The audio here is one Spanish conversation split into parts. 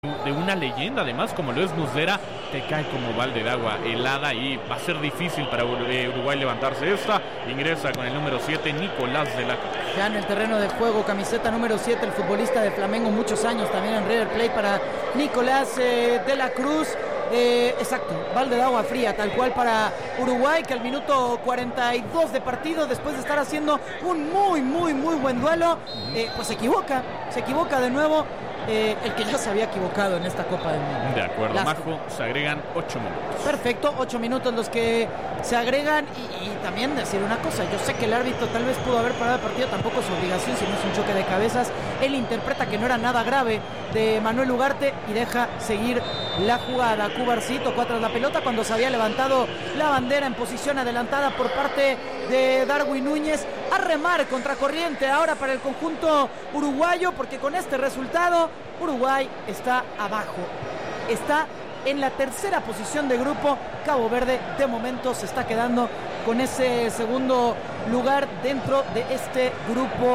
de una leyenda, además, como lo es Muslera, te cae como balde de agua helada y va a ser difícil para Uruguay levantarse. Ingresa con el número 7, Nicolás de la Cruz. Ya en el terreno de juego, camiseta número 7, el futbolista de Flamengo, muchos años también en River Plate para Nicolás de la Cruz. Exacto, balde de agua fría, tal cual para Uruguay, que al minuto 42 de partido, después de estar haciendo un muy buen duelo, pues se equivoca de nuevo. El que ya se había equivocado en esta Copa del Mundo. De acuerdo, Majo, se agregan 8 minutos. Perfecto, 8 minutos los que se agregan y también decir una cosa, yo sé que el árbitro tal vez pudo haber parado el partido, tampoco es obligación, si no es un choque de cabezas. Él interpreta que no era nada grave de Manuel Ugarte y deja seguir la jugada. Cubarsí tocó atrás la pelota cuando se había levantado la bandera en posición adelantada por parte de Darwin Núñez. A remar contracorriente ahora para el conjunto uruguayo, porque con este resultado Uruguay está abajo, está en la tercera posición de grupo. Cabo Verde de momento se está quedando con ese segundo lugar dentro de este grupo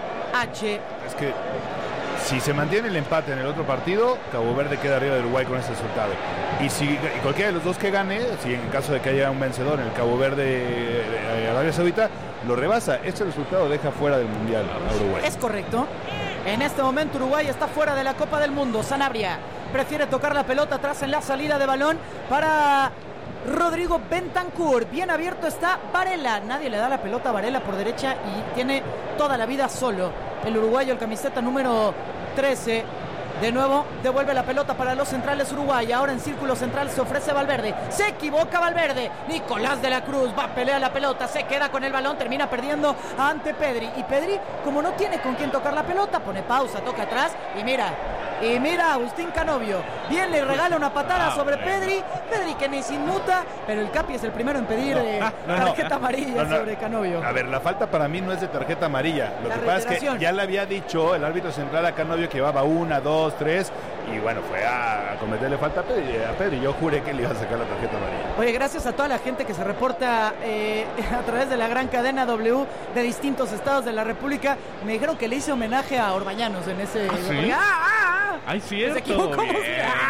H. Es que si se mantiene el empate en el otro partido, Cabo Verde queda arriba de Uruguay con ese resultado. Y si cualquiera de los dos que gane, si en caso de que haya un vencedor en el Cabo Verde Arabia Saudita, lo rebasa. Este resultado deja fuera del Mundial a Uruguay. Es correcto. En este momento Uruguay está fuera de la Copa del Mundo. Sanabria prefiere tocar la pelota atrás en la salida de balón para Rodrigo Bentancur. Bien abierto está Varela. Nadie le da la pelota a Varela por derecha y tiene toda la vida solo el uruguayo, el camiseta número 13. De nuevo devuelve la pelota para los centrales Uruguay. Ahora en círculo central se ofrece Valverde. Se equivoca Valverde. Nicolás de la Cruz va a pelear la pelota. Se queda con el balón. Termina perdiendo ante Pedri. Y Pedri, como no tiene con quién tocar la pelota, pone pausa, toca atrás y mira Agustín Canovio. Bien, le regala una patada sobre Pedri. Pedri que ni se inmuta, pero el Capi es el primero en pedir tarjeta amarilla sobre Canovio. A ver, la falta para mí no es de tarjeta amarilla. Lo que pasa es que ya le había dicho el árbitro central a Canovio que llevaba 1, 2, 3 y bueno, fue a cometerle falta a Pedri. Yo juré que le iba a sacar la tarjeta amarilla. Oye, gracias a toda la gente que se reporta a través de la gran cadena W de distintos estados de la República. Me dijeron que le hice homenaje a Orbañanos en ese... ¿Sí? ¡Ay, cierto! Se equivocó. Bien,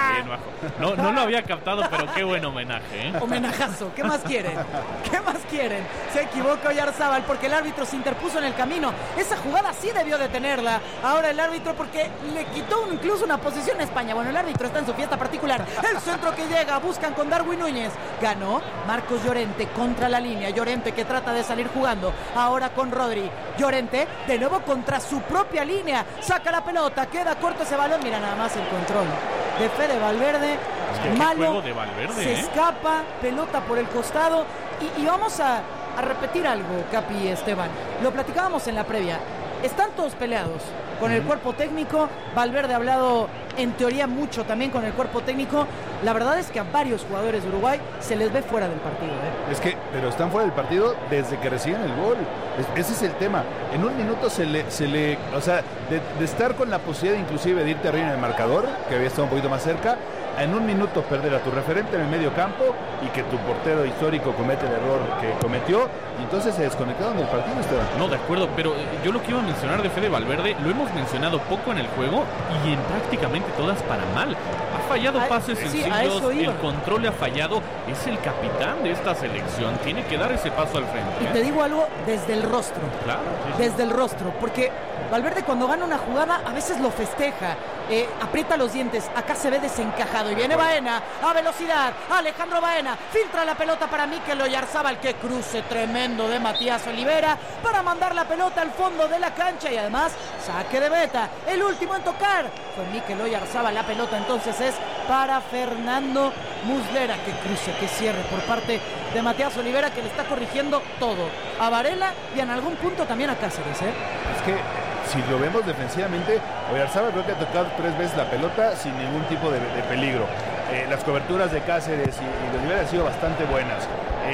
no lo había captado, pero qué buen homenaje, ¿eh? Homenajazo, ¿qué más quieren? ¿Qué más quieren? Se equivocó Oyarzábal porque el árbitro se interpuso en el camino. Esa jugada sí debió detenerla. Ahora el árbitro porque le quitó incluso una posición a España. Bueno, el árbitro está en su fiesta particular. El centro que llega, buscan con Darwin Núñez. Ganó Marcos Llorente contra la línea. Llorente que trata de salir jugando. Ahora con Rodri. Llorente de nuevo contra su propia línea. Saca la pelota, queda corto ese balón. Mira nada más el control de Fede Valverde. Malo, de Valverde, se escapa, pelota por el costado. Y vamos a repetir algo, Capi y Esteban. Lo platicábamos en la previa. Están todos peleados con el cuerpo técnico. Valverde ha hablado en teoría mucho también con el cuerpo técnico. La verdad es que a varios jugadores de Uruguay se les ve fuera del partido, ¿eh? Pero están fuera del partido desde que reciben el gol. Ese es el tema. En un minuto o sea, de estar con la posibilidad inclusive de irte arriba en el marcador, que había estado un poquito más cerca, en un minuto perder a tu referente en el medio campo y que tu portero histórico comete el error que cometió, y entonces se desconectaron del partido, Esteban. No, de acuerdo, pero yo lo que iba a mencionar de Fede Valverde lo hemos mencionado poco en el juego y en prácticamente todas para mal. Ha fallado pases sencillos, el control le ha fallado, es el capitán de esta selección, tiene que dar ese paso al frente. Y te digo algo desde el rostro. Claro. Sí. Desde el rostro, porque Valverde cuando gana una jugada a veces lo festeja, aprieta los dientes, acá se ve desencajado y viene Baena a velocidad, Alejandro Baena filtra la pelota para Mikel Oyarzábal, que cruce tremendo de Matías Olivera para mandar la pelota al fondo de la cancha y además saque de meta, el último en tocar fue Mikel Oyarzábal. La pelota entonces es para Fernando Muslera, que cruce, que cierre por parte de Matías Olivera, que le está corrigiendo todo a Varela y en algún punto también a Cáceres, Es que si lo vemos defensivamente, Oyarzábal creo que ha tocado 3 veces la pelota sin ningún tipo de peligro. Las coberturas de Cáceres y de Olivera han sido bastante buenas.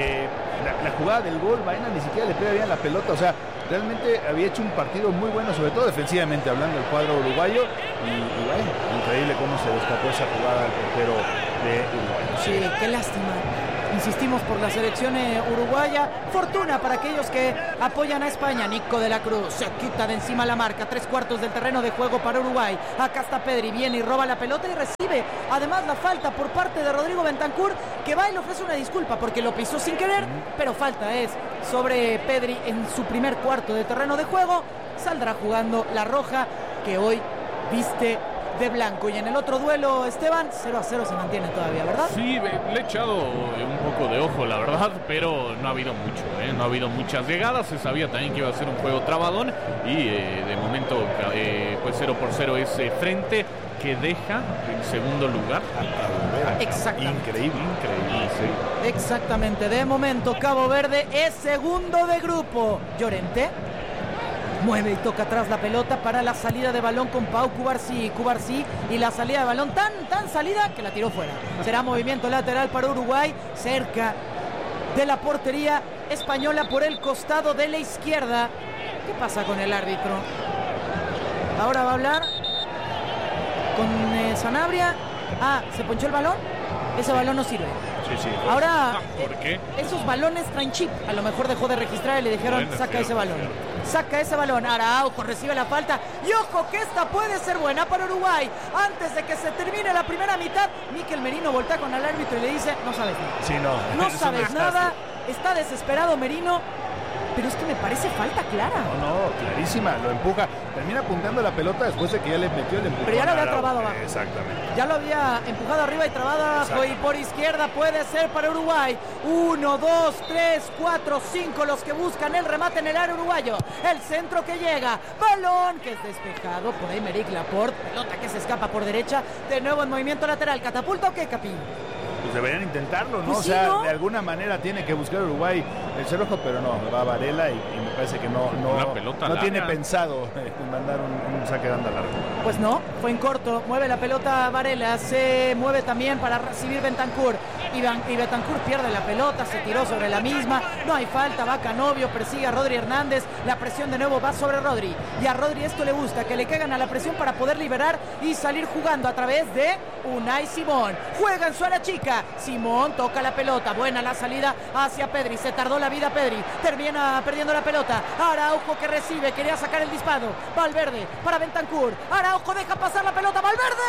La jugada del gol, Baena ni siquiera le pega bien la pelota, o sea, realmente había hecho un partido muy bueno, sobre todo defensivamente hablando del cuadro uruguayo, y bueno, increíble cómo se le escapó esa jugada al portero de Uruguay. Sí, qué lástima. Insistimos por la selección uruguaya. Fortuna para aquellos que apoyan a España. Nico de la Cruz se quita de encima la marca. 3/4 del terreno de juego para Uruguay. Acá está Pedri, viene y roba la pelota y recibe además la falta por parte de Rodrigo Bentancur, que va y le ofrece una disculpa porque lo pisó sin querer, pero falta es sobre Pedri en su primer cuarto de terreno de juego. Saldrá jugando la roja, que hoy viste de blanco. Y en el otro duelo, Esteban, 0-0 se mantiene todavía, ¿verdad? Sí, le he echado un poco de ojo, la verdad, pero no ha habido mucho, no ha habido muchas llegadas. Se sabía también que iba a ser un juego trabadón y de momento pues 0-0 es frente que deja en segundo lugar a Cabo Verde. Exactamente. Increíble, sí. Exactamente, de momento Cabo Verde es segundo de grupo. Llorente mueve y toca atrás la pelota para la salida de balón con Pau Cubarsí y la salida de balón tan salida que la tiró fuera. Será movimiento lateral para Uruguay cerca de la portería española por el costado de la izquierda. ¿Qué pasa con el árbitro? Ahora va a hablar con Sanabria. ¿Se ponchó el balón? Ese balón no sirve. Sí. Ahora, ¿por qué? Esos balones traen chip. A lo mejor dejó de registrar y le dijeron, saca ese balón. Saca ese balón. Araujo recibe la falta. Y ojo que esta puede ser buena para Uruguay. Antes de que se termine la primera mitad, Mikel Merino voltea con el árbitro y le dice, no sabes nada. Sí, no. No sabes nada. Está desesperado Merino. Pero es que me parece falta clara. No, clarísima, lo empuja. Termina apuntando la pelota después de que ya le metió el empujón. Pero ya lo había trabado abajo. Exactamente. Ya lo había empujado arriba y trabado abajo. Y por izquierda puede ser para Uruguay. 1, 2, 3, 4, 5 los que buscan el remate en el área uruguayo. El centro que llega. Balón que es despejado por Aymeric Laporte. Pelota que se escapa por derecha. De nuevo en movimiento lateral. ¿Catapulta o qué, Capi? Pues deberían intentarlo, ¿no? Pues o sea, sí, ¿no? De alguna manera tiene que buscar Uruguay el cerrojo, pero no, va a Varela y me parece que no tiene pensado mandar un saque de banda largo. Pues no, fue en corto, mueve la pelota Varela, se mueve también para recibir Bentancur. Y Bentancur pierde la pelota, se tiró sobre la misma, no hay falta, va Canovio, persigue a Rodri Hernández, la presión de nuevo va sobre Rodri. Y a Rodri esto le gusta, que le caigan a la presión para poder liberar y salir jugando a través de Unai Simón. Juega en su área chica, Simón toca la pelota, buena la salida hacia Pedri, se tardó la vida Pedri, termina perdiendo la pelota. Araujo que recibe, quería sacar el disparo, Valverde para Bentancur, Araujo deja pasar la pelota, Valverde,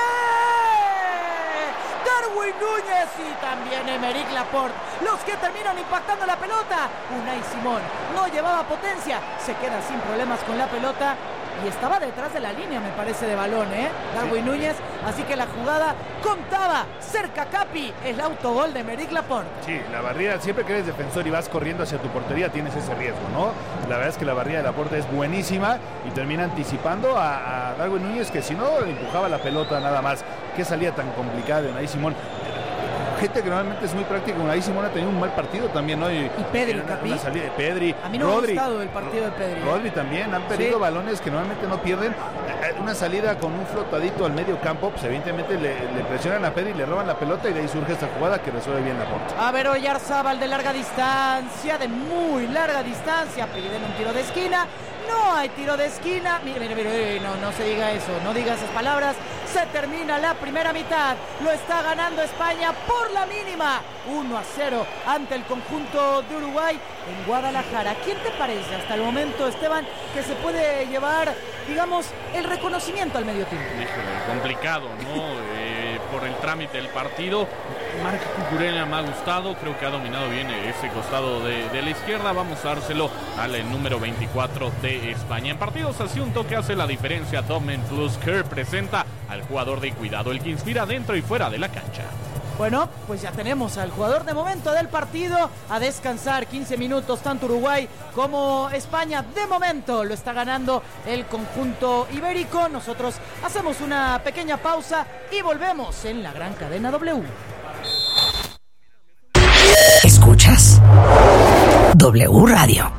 Darwin Núñez y también Aymeric Laporte, los que terminan impactando la pelota. Unai Simón no llevaba potencia, se queda sin problemas con la pelota y estaba detrás de la línea, me parece, de balón, Darwin Núñez, así que la jugada contaba cerca, Capi, el autogol de Aymeric Laporte. Sí, la barrida, siempre que eres defensor y vas corriendo hacia tu portería, tienes ese riesgo, ¿no? La verdad es que la barrida de Laporte es buenísima y termina anticipando a Darwin Núñez, que si no le empujaba la pelota nada más. Qué salida tan complicada de Unai Simón. Gente que normalmente es muy práctica. Unai Simón ha tenido un mal partido también, ¿no? Y Pedri, Capi. Una salida de Pedri. A mí no Rodri, me ha gustado el partido de Pedri. Rodri también. Han perdido balones que normalmente no pierden. Una salida con un flotadito al medio campo, pues evidentemente le presionan a Pedri, le roban la pelota y de ahí surge esta jugada que resuelve bien Laporte. A ver, Oyarzábal de larga distancia, de muy larga distancia, piden un tiro de esquina. No hay tiro de esquina. Mire, no se diga eso, no diga esas palabras. Se termina la primera mitad. Lo está ganando España por la mínima. 1-0 ante el conjunto de Uruguay en Guadalajara. ¿Quién te parece hasta el momento, Esteban, que se puede llevar, digamos, el reconocimiento al medio tiempo? Complicado, ¿no? Por el trámite del partido. Marc Cucurella me ha gustado, creo que ha dominado bien ese costado de la izquierda. Vamos a dárselo al número 24 de España. En partidos así un toque hace la diferencia. Domen Flusker presenta al jugador de cuidado, el que inspira dentro y fuera de la cancha. Bueno, pues ya tenemos al jugador de momento del partido a descansar. 15 minutos, tanto Uruguay como España. De momento lo está ganando el conjunto ibérico. Nosotros hacemos una pequeña pausa y volvemos en la gran cadena W. ¿Escuchas? W Radio.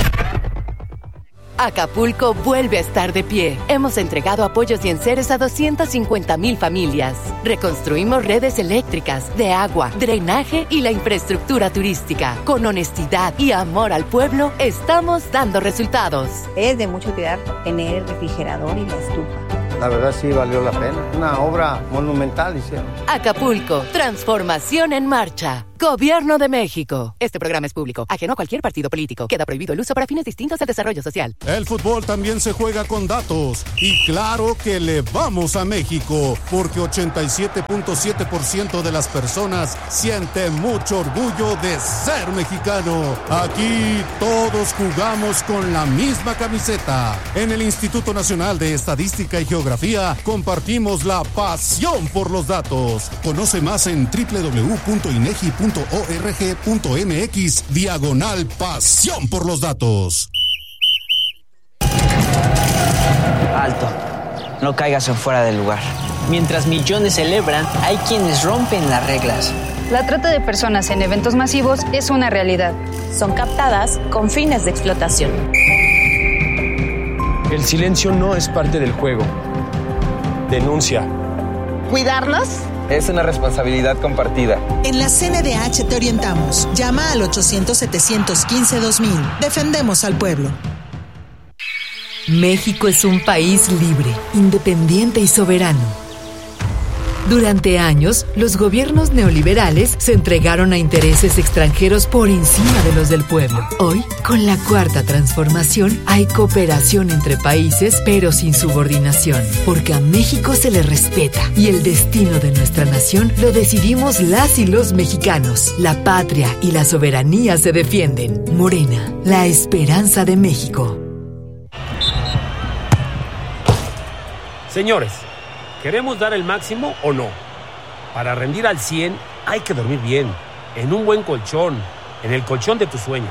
Acapulco vuelve a estar de pie. Hemos entregado apoyos y enseres a 250,000 familias. Reconstruimos redes eléctricas, de agua, drenaje y la infraestructura turística. Con honestidad y amor al pueblo, estamos dando resultados. Es de mucho cuidado tener el refrigerador y la estufa. La verdad sí valió la pena. Una obra monumental hicieron. Acapulco, transformación en marcha. Gobierno de México. Este programa es público, ajeno a cualquier partido político. Queda prohibido el uso para fines distintos al desarrollo social. El fútbol también se juega con datos. Y claro que le vamos a México, porque 87.7% de las personas siente mucho orgullo de ser mexicano. Aquí todos jugamos con la misma camiseta. En el Instituto Nacional de Estadística y Geografía compartimos la pasión por los datos. Conoce más en www.inegi.org.mx/pasión por los datos. Alto, no caigas en fuera del lugar. Mientras millones celebran, hay quienes rompen las reglas. La trata de personas en eventos masivos es una realidad. Son captadas con fines de explotación. El silencio no es parte del juego. Denuncia. ¿Cuidarlos? Es una responsabilidad compartida. En la CNDH te orientamos. Llama al 800-715-2000. Defendemos al pueblo. México es un país libre, independiente y soberano. Durante años, los gobiernos neoliberales se entregaron a intereses extranjeros por encima de los del pueblo. Hoy, con la Cuarta Transformación, hay cooperación entre países, pero sin subordinación, porque a México se le respeta y el destino de nuestra nación lo decidimos las y los mexicanos. La patria y la soberanía se defienden. Morena, la esperanza de México. Señores, ¿queremos dar el máximo o no? Para rendir al 100 hay que dormir bien, en un buen colchón, en el colchón de tus sueños.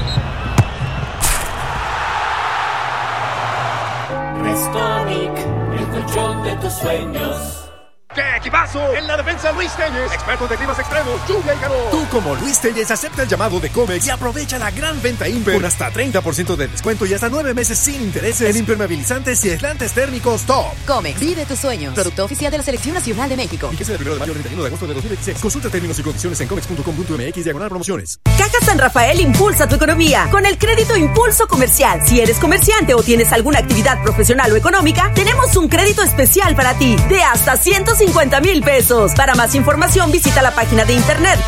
Restonic, el colchón de tus sueños. ¡Qué equipazo! En la defensa Luis Telles, expertos de climas extremos, lluvia y calor. Tú como Luis Telles acepta el llamado de Comex y aprovecha la gran venta Imper con hasta 30% de descuento y hasta 9 meses sin intereses en impermeabilizantes y aislantes térmicos Top. Comex, vive tus sueños. Producto oficial de la Selección Nacional de México. Fíjese del 1 de mayo al 31 de agosto de 2016. Consulta términos y condiciones en comex.com.mx/promociones. Caja San Rafael impulsa tu economía con el crédito Impulso Comercial. Si eres comerciante o tienes alguna actividad profesional o económica, tenemos un crédito especial para ti de hasta 150,000 pesos. Para más información, visita la página de internet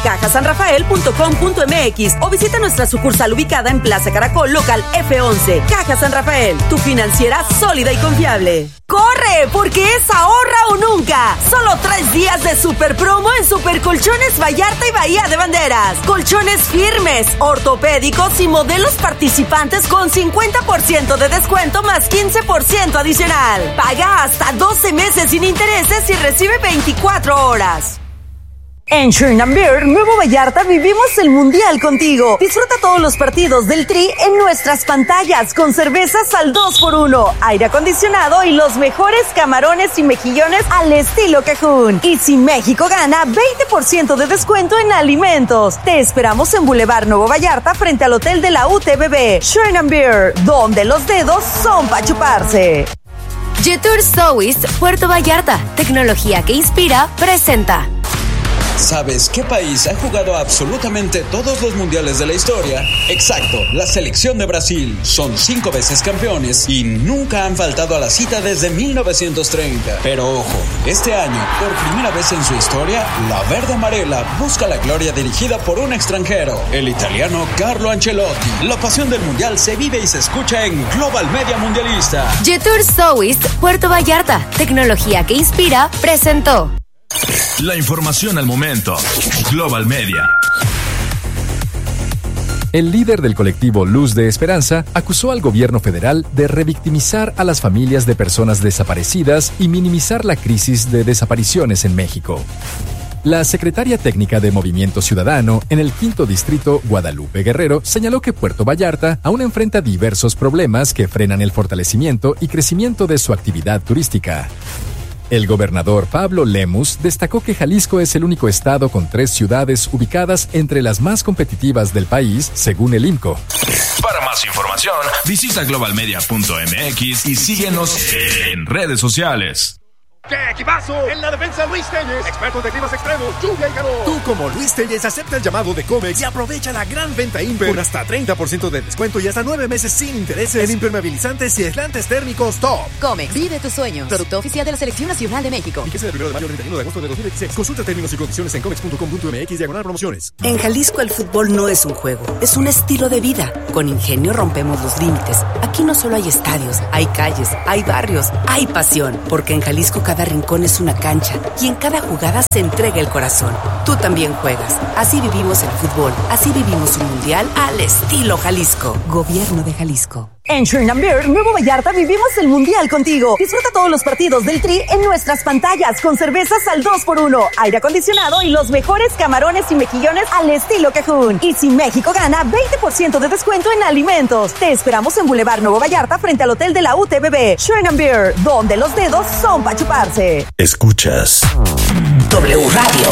cajasanrafael.com.mx o visita nuestra sucursal ubicada en Plaza Caracol, local F11. Caja San Rafael, tu financiera sólida y confiable. ¡Corre! Porque es ahorra o nunca. Solo 3 días de super promo en Supercolchones Vallarta y Bahía de Banderas. Colchones firmes, ortopédicos y modelos participantes con 50% de descuento más 15% adicional. Paga hasta 12 meses sin intereses y recibe 24 horas. En Sherman Beer, Nuevo Vallarta, vivimos el Mundial contigo. Disfruta todos los partidos del Tri en nuestras pantallas con cervezas al 2x1, aire acondicionado y los mejores camarones y mejillones al estilo Cajún. Y si México gana, 20% de descuento en alimentos. Te esperamos en Boulevard Nuevo Vallarta frente al Hotel de la UTBB. Sherman Beer, donde los dedos son para chuparse. Jetour South Puerto Vallarta, tecnología que inspira, presenta. ¿Sabes qué país ha jugado absolutamente todos los mundiales de la historia? Exacto, la selección de Brasil. Son 5 veces campeones y nunca han faltado a la cita desde 1930. Pero ojo, este año, por primera vez en su historia, la verde amarela busca la gloria dirigida por un extranjero, el italiano Carlo Ancelotti. La pasión del mundial se vive y se escucha en Global Media Mundialista. Jetour South Puerto Vallarta, tecnología que inspira, presentó. La información al momento. Global Media. El líder del colectivo Luz de Esperanza acusó al gobierno federal de revictimizar a las familias de personas desaparecidas y minimizar la crisis de desapariciones en México. La secretaria técnica de Movimiento Ciudadano en el 5º distrito, Guadalupe Guerrero, señaló que Puerto Vallarta aún enfrenta diversos problemas que frenan el fortalecimiento y crecimiento de su actividad turística. El gobernador Pablo Lemus destacó que Jalisco es el único estado con 3 ciudades ubicadas entre las más competitivas del país, según el IMCO. Para más información, visita globalmedia.mx y síguenos en redes sociales. ¡Qué equipazo! En la defensa, Luis Telles, expertos de climas extremos, lluvia y calor. Tú, como Luis Telles, acepta el llamado de Comex y aprovecha la gran venta Imper con hasta 30% de descuento y hasta 9 meses sin intereses en impermeabilizantes y aislantes térmicos top. Comex, vive tus sueños. Producto oficial de la Selección Nacional de México. Fíjese del 1 de mayo al 31 de agosto de 2016. Consulta términos y condiciones en comex.com.mx/promociones. En Jalisco el fútbol no es un juego, es un estilo de vida. Con Ingenio rompemos los límites. Aquí no solo hay estadios, hay calles, hay barrios, hay pasión. Porque en Jalisco cada rincón es una cancha y en cada jugada se entrega el corazón. Tú también juegas. Así vivimos el fútbol. Así vivimos un mundial al estilo Jalisco. Gobierno de Jalisco. En Sherman Beer, Nuevo Vallarta, vivimos el mundial contigo. Disfruta todos los partidos del Tri en nuestras pantallas con cervezas al 2x1, aire acondicionado y los mejores camarones y mejillones al estilo Cajún. Y si México gana, 20% de descuento en alimentos. Te esperamos en Boulevard Nuevo Vallarta frente al hotel de la UTBB. Sherman Beer, donde los dedos son para chuparse. Escuchas W Radio.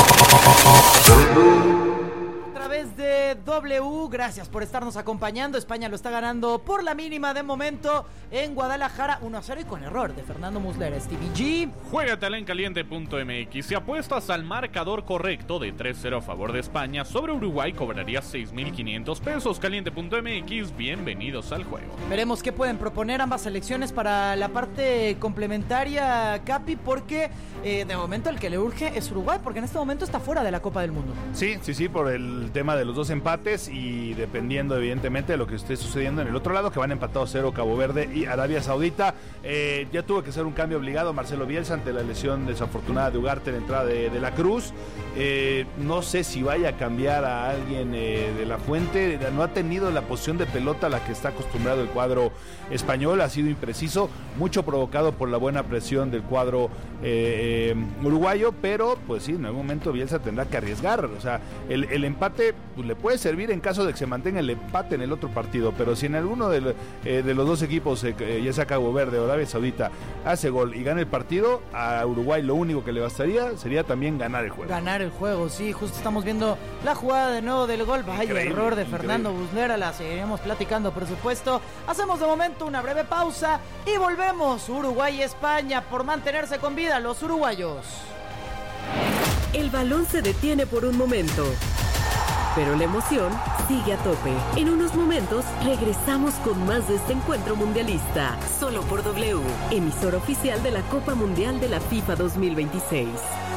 De W, gracias por estarnos acompañando. España lo está ganando por la mínima de momento en Guadalajara 1-0 y con error de Fernando Muslera. Stevie G. Juégatela en caliente.mx. Si apuestas al marcador correcto de 3-0 a favor de España sobre Uruguay, cobrarías 6,500 pesos. Caliente.mx, bienvenidos al juego. Veremos qué pueden proponer ambas selecciones para la parte complementaria, Capi, porque de momento el que le urge es Uruguay, porque en este momento está fuera de la Copa del Mundo. Sí, por el tema de los dos empates y dependiendo evidentemente de lo que esté sucediendo en el otro lado, que van empatados 0 Cabo Verde y Arabia Saudita. Ya tuvo que ser un cambio obligado Marcelo Bielsa ante la lesión desafortunada de Ugarte en la entrada de la Cruz. No sé si vaya a cambiar a alguien de la Fuente. No ha tenido la posición de pelota a la que está acostumbrado el cuadro español, ha sido impreciso, mucho provocado por la buena presión del cuadro uruguayo, pero pues sí, en algún momento Bielsa tendrá que arriesgar. O sea, el empate pues, le puede servir en caso de que se mantenga el empate en el otro partido, pero si en alguno de los dos equipos, ya sea Cabo Verde o Arabia Saudita, hace gol y gana el partido, a Uruguay lo único que le bastaría sería también ganar el juego. Ganar el juego, sí, justo estamos viendo la jugada de nuevo del gol. Vaya error de Fernando Muslera, la seguiremos platicando por supuesto. Hacemos de momento una breve pausa y volvemos. Uruguay y España por mantenerse con vida los uruguayos. El balón se detiene por un momento, pero la emoción sigue a tope. En unos momentos regresamos con más de este encuentro mundialista, solo por W, emisora oficial de la Copa Mundial de la FIFA 2026.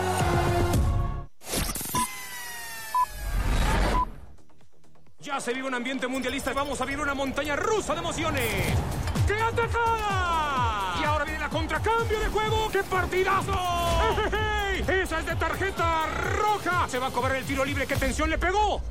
Ya se vive un ambiente mundialista y vamos a vivir una montaña rusa de emociones. ¡Qué atacada! Y ahora viene la contracambio de juego. ¡Qué partidazo! ¡Ey! ¡Esa es de tarjeta roja! Se va a cobrar el tiro libre. ¡Qué tensión le pegó!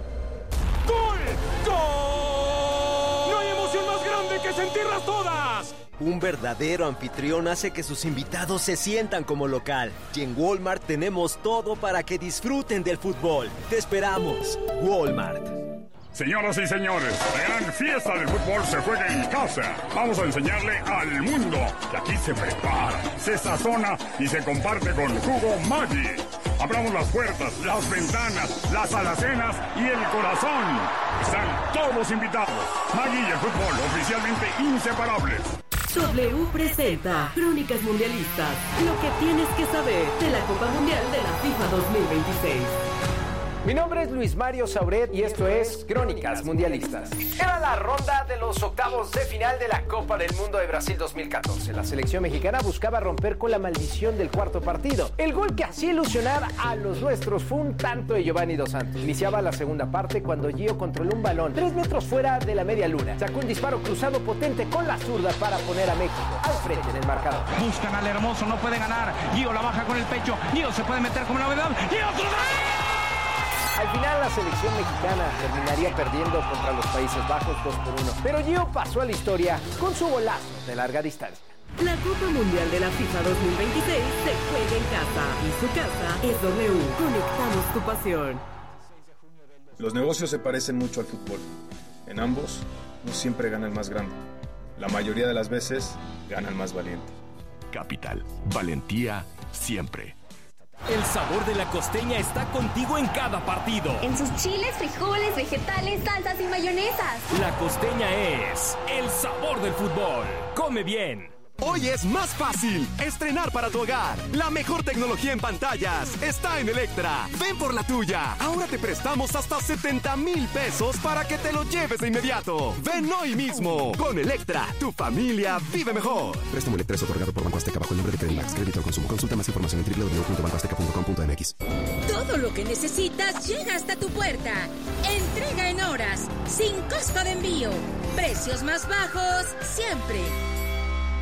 ¡Gol! ¡Gol! ¡No hay emoción más grande que sentirlas todas! Un verdadero anfitrión hace que sus invitados se sientan como local. Y en Walmart tenemos todo para que disfruten del fútbol. Te esperamos. Walmart. Señoras y señores, la gran fiesta del fútbol se juega en casa. Vamos a enseñarle al mundo que aquí se prepara, se sazona y se comparte con jugo Maggi. Abramos las puertas, las ventanas, las alacenas y el corazón. Están todos invitados. Maggi y el fútbol oficialmente inseparables. W presenta Crónicas Mundialistas, lo que tienes que saber de la Copa Mundial de la FIFA 2026. Mi nombre es Luis Mario Sauret y esto es Crónicas Mundialistas. Era la ronda de los octavos de final de la Copa del Mundo de Brasil 2014. La selección mexicana buscaba romper con la maldición del cuarto partido. El gol que hacía ilusionar a los nuestros fue un tanto de Giovanni Dos Santos. Iniciaba la segunda parte cuando Gio controló un balón 3 metros fuera de la media luna. Sacó un disparo cruzado potente con la zurda para poner a México al frente en el marcador. Buscan al Hermoso, no puede ganar. Gio la baja con el pecho. Gio se puede meter como novedad. Gio Al final la selección mexicana terminaría perdiendo contra los Países Bajos 2-1. Pero Gio pasó a la historia con su golazo de larga distancia. La Copa Mundial de la FIFA 2026 se juega en casa y su casa es W. Conectamos tu pasión. Los negocios se parecen mucho al fútbol. En ambos, no siempre gana el más grande. La mayoría de las veces gana el más valiente. Capital, valentía siempre. El sabor de la costeña está contigo en cada partido. En sus chiles, frijoles, vegetales, salsas y mayonesas. La costeña es el sabor del fútbol. Come bien. Hoy es más fácil estrenar para tu hogar. La mejor tecnología en pantallas está en Electra. Ven por la tuya. Ahora te prestamos hasta 70,000 pesos para que te lo lleves de inmediato. Ven hoy mismo. Con Electra, tu familia vive mejor. Préstamo Electra es otorgado por Banco Azteca bajo el nombre de Credemax. Crédito al consumo. Consulta más información en www.bancoazteca.com.mx. Todo lo que necesitas llega hasta tu puerta. Entrega en horas, sin costo de envío. Precios más bajos siempre.